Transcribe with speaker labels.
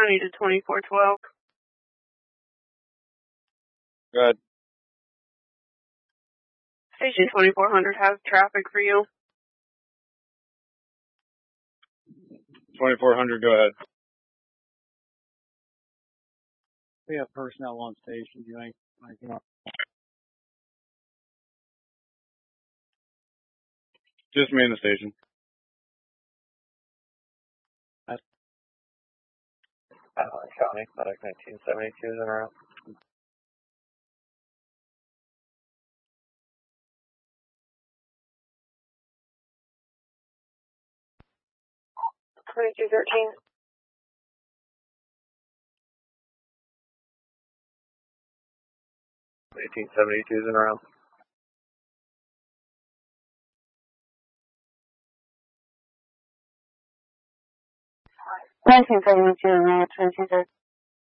Speaker 1: County to 2412.
Speaker 2: Go ahead.
Speaker 1: Station 2400 has traffic for you.
Speaker 2: 2400, go ahead.
Speaker 3: We have personnel on station. You ain't
Speaker 2: Just me in the station.
Speaker 4: County, Medic 1972 is en route.
Speaker 1: Twenty-two 13.
Speaker 4: $18.72 is en route.
Speaker 1: 1972 en route, 22.